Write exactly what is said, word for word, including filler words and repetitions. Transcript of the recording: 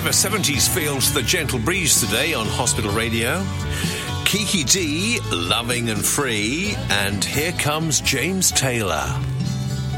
of a seventies feel to the Gentle Breeze today on Hospital Radio. Kiki D, Loving and Free, and here comes James Taylor.